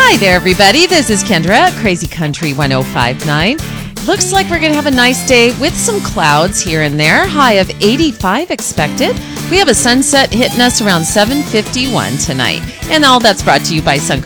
Hi there, everybody. This is Kendra at Crazy Country 1059. Looks like we're going to have a nice day with some clouds here and there. High of 85 expected. We have a sunset hitting us around 7:51 tonight. And all that's brought to you by Sun